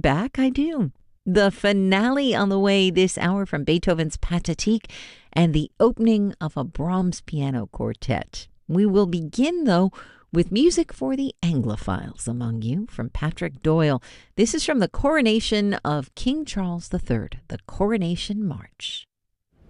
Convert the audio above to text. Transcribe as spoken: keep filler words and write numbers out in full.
back, I do. The finale on the way this hour from Beethoven's Pathetique and the opening of a Brahms piano quartet. We will begin, though, with music for the Anglophiles among you from Patrick Doyle. This is from the coronation of King Charles the Third, the Coronation March.